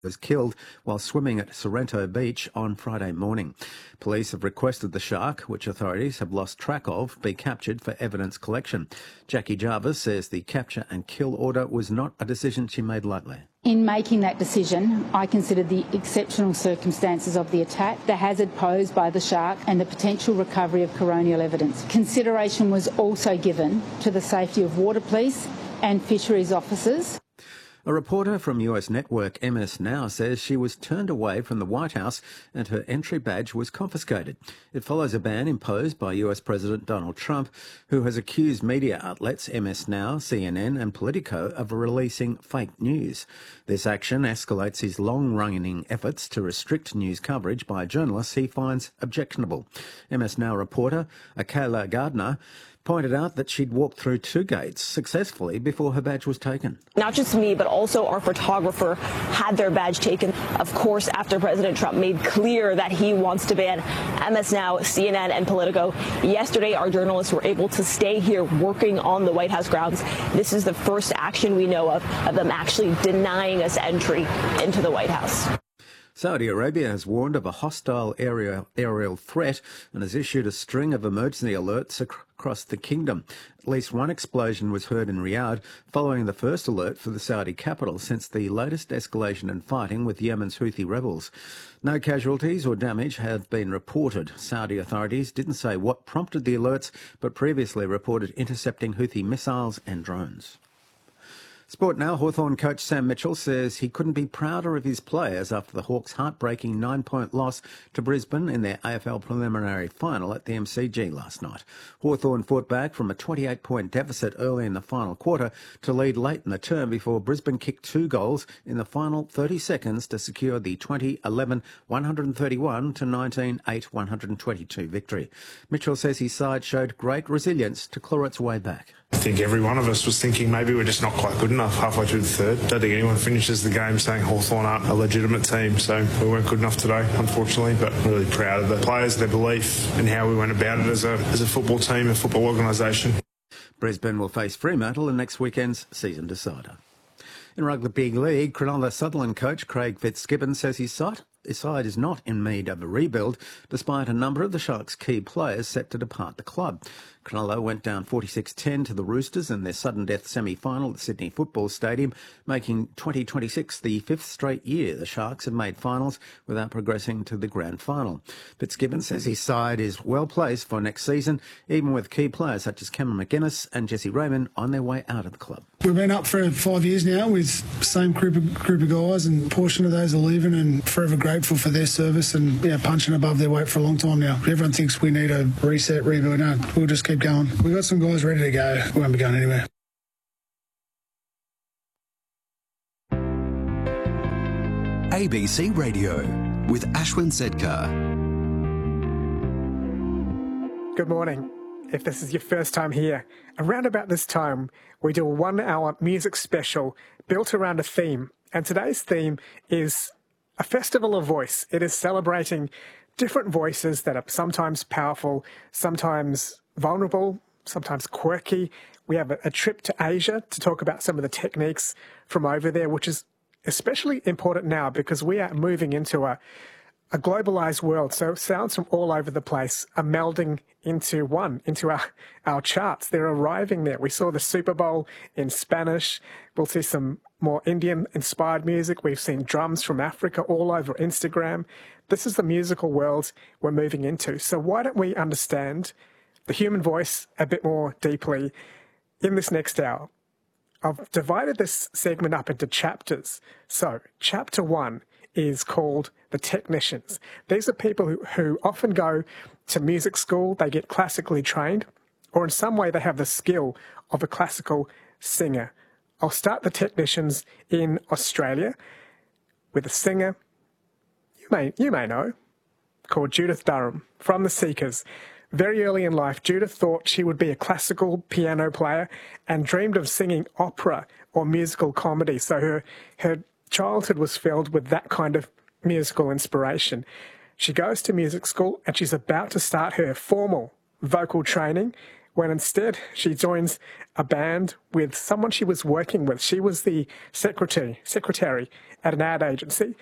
was killed while swimming at Sorrento Beach on Friday morning. Police have requested the shark, which authorities have lost track of, be captured for evidence collection. Jackie Jarvis says the capture and kill order was not a decision she made lightly. In making that decision, I considered the exceptional circumstances of the attack, the hazard posed by the shark and the potential recovery of coronial evidence. Consideration was also given to the safety of water police and fisheries officers. A reporter from US network MS Now says she was turned away from the White House and her entry badge was confiscated. It follows a ban imposed by US President Donald Trump, who has accused media outlets MS Now, CNN and Politico of releasing fake news. This action escalates his long-running efforts to restrict news coverage by journalists he finds objectionable. MS Now reporter Akela Gardner pointed out that she'd walked through 2 gates successfully before her badge was taken. Not just me, but also our photographer had their badge taken, of course, after President Trump made clear that he wants to ban MS Now, CNN and Politico. Yesterday, our journalists were able to stay here working on the White House grounds. This is the first action we know of them actually denying us entry into the White House. Saudi Arabia has warned of a hostile aerial threat and has issued a string of emergency alerts across the kingdom. At least one explosion was heard in Riyadh following the first alert for the Saudi capital since the latest escalation in fighting with Yemen's Houthi rebels. No casualties or damage have been reported. Saudi authorities didn't say what prompted the alerts, but previously reported intercepting Houthi missiles and drones. Sport now. Hawthorn coach Sam Mitchell says he couldn't be prouder of his players after the Hawks' heartbreaking 9-point loss to Brisbane in their AFL preliminary final at the MCG last night. Hawthorn fought back from a 28-point deficit early in the final quarter to lead late in the term before Brisbane kicked 2 goals in the final 30 seconds to secure the 2011 131 to 19 8 122 victory. Mitchell says his side showed great resilience to claw its way back. I think every one of us was thinking maybe we're just not quite good enough halfway through the third. Don't think anyone finishes the game saying Hawthorn aren't a legitimate team, so we weren't good enough today, unfortunately, but I'm really proud of the players, their belief and how we went about it as a football team, a football organisation. Brisbane will face Fremantle in next weekend's season decider. In Rugby League, Cronulla Sutherland coach Craig Fitzgibbon says his side is not in need of a rebuild, despite a number of the Sharks' key players set to depart the club. Cronulla went down 46-10 to the Roosters in their sudden death semi-final at Sydney Football Stadium, making 2026 the 5th straight year the Sharks have made finals without progressing to the grand final. Fitzgibbon says his side is well placed for next season, even with key players such as Cameron McInnes and Jesse Raymond on their way out of the club. We've been up for 5 years now with the same group of guys, and a portion of those are leaving, and forever grateful for their service and punching above their weight for a long time now. Everyone thinks we need a reset, rebuild. No, we'll just keep going. We've got some guys ready to go. We won't be going anywhere. ABC Radio with Ashwin Sedkar. Good morning. If this is your first time here, around about this time, we do a 1-hour music special built around a theme. And today's theme is a festival of voice. It is celebrating different voices that are sometimes powerful, sometimes vulnerable, sometimes quirky. We have a trip to Asia to talk about some of the techniques from over there, which is especially important now because we are moving into a globalized world. So sounds from all over the place are melding into our charts. They're arriving there. We saw the Super Bowl in Spanish. We'll see some more Indian-inspired music. We've seen drums from Africa all over Instagram. This is the musical world we're moving into. So why don't we understand the human voice a bit more deeply in this next hour? I've divided this segment up into chapters. So chapter 1 is called The Technicians. These are people who often go to music school, they get classically trained, or in some way they have the skill of a classical singer. I'll start The Technicians in Australia with a singer you may know, called Judith Durham from The Seekers. Very early in life, Judith thought she would be a classical piano player and dreamed of singing opera or musical comedy. So her childhood was filled with that kind of musical inspiration. She goes to music school and she's about to start her formal vocal training when instead she joins a band with someone she was working with. She was the secretary at an ad agency,